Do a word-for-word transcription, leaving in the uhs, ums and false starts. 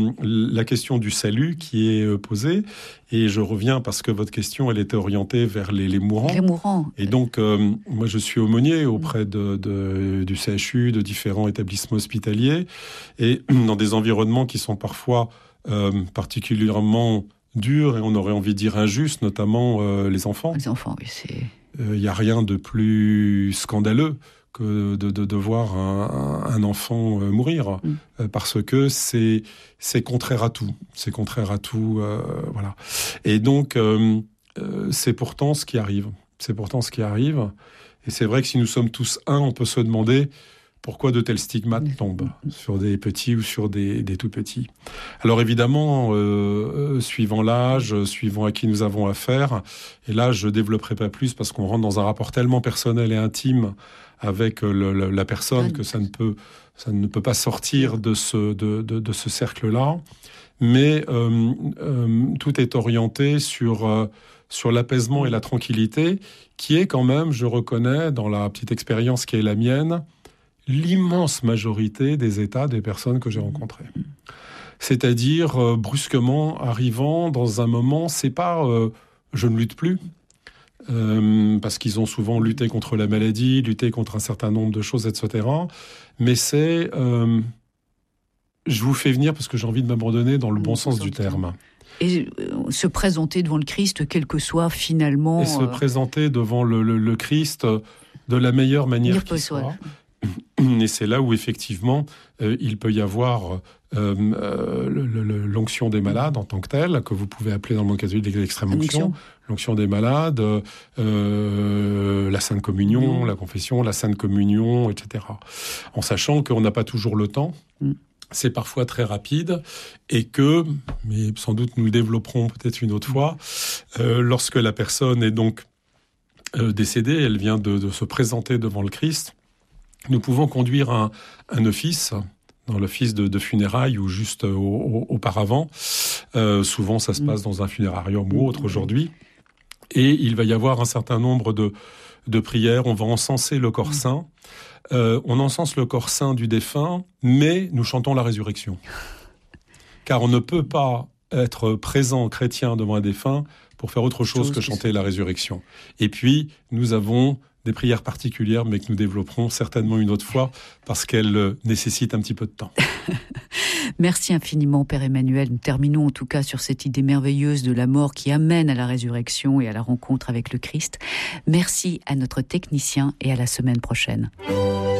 la question du salut qui est posée. Et je reviens parce que votre question, elle était orientée vers les, les mourants. Les mourants. Et donc, euh, moi, je suis aumônier auprès de, de, du C H U, de différents établissements hospitaliers, et dans des environnements qui sont parfois euh, particulièrement durs, et on aurait envie de dire injustes, notamment euh, les enfants. Les enfants, oui, c'est... Il n'y a rien de plus scandaleux que de, de, de voir un, un enfant mourir, mm. euh, parce que c'est, c'est contraire à tout. C'est contraire à tout, euh, voilà. Et donc, euh, euh, c'est pourtant ce qui arrive. C'est pourtant ce qui arrive. Et c'est vrai que si nous sommes tous un, on peut se demander pourquoi de tels stigmates tombent sur des petits ou sur des, des tout-petits. Alors évidemment, euh, suivant l'âge, suivant à qui nous avons affaire, et là je ne développerai pas plus parce qu'on rentre dans un rapport tellement personnel et intime avec le, le, la personne que ça ne peut, ça ne peut pas sortir de ce, de, de, de ce cercle-là. Mais euh, euh, tout est orienté sur... Euh, sur l'apaisement et la tranquillité, qui est quand même, je reconnais, dans la petite expérience qui est la mienne, l'immense majorité des états des personnes que j'ai rencontrées. C'est-à-dire, euh, brusquement, arrivant dans un moment, c'est pas euh, « je ne lutte plus euh, », parce qu'ils ont souvent lutté contre la maladie, lutté contre un certain nombre de choses, et cetera. Mais c'est euh, « je vous fais venir parce que j'ai envie de m'abandonner dans le bon sens du terme ». Et se présenter devant le Christ, quel que soit finalement... Et se euh... présenter devant le, le, le Christ de la meilleure manière qui soit. Et c'est là où, effectivement, euh, il peut y avoir euh, euh, le, le, l'onction des malades en tant que telle, que vous pouvez appeler dans le monde catholique l'extrême onction, l'onction des malades, euh, la Sainte Communion, mmh. la confession, la Sainte Communion, et cetera. En sachant qu'on n'a pas toujours le temps. Mmh. C'est parfois très rapide et que, mais sans doute nous le développerons peut-être une autre fois, euh, lorsque la personne est donc euh, décédée, elle vient de, de se présenter devant le Christ, nous pouvons conduire un, un office, dans l'office de, de funérailles ou juste euh, au, au, auparavant. Euh, souvent, ça se passe dans un funérarium ou autre aujourd'hui. Et il va y avoir un certain nombre de, de prières. On va encenser le corps saint. Euh, on encense le corps saint du défunt, mais nous chantons la résurrection. Car on ne peut pas être présent chrétien devant un défunt pour faire autre chose, chose que chanter la résurrection. Et puis, nous avons des prières particulières, mais que nous développerons certainement une autre fois, parce qu'elles nécessitent un petit peu de temps. Merci infiniment, Père Emmanuel. Nous terminons en tout cas sur cette idée merveilleuse de la mort qui amène à la résurrection et à la rencontre avec le Christ. Merci à notre technicien et à la semaine prochaine.